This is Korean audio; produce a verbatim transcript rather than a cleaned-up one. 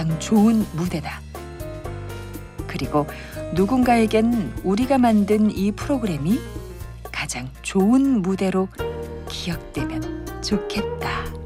가장 좋은 무대다. 그리고 누군가에겐 우리가 만든 이 프로그램이 가장 좋은 무대로 기억되면 좋겠다.